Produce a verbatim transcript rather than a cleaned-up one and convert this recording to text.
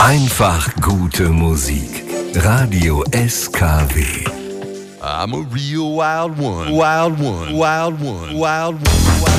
Einfach gute Musik. Radio S K W. I'm a real wild one, wild one, wild one, wild one, wild one.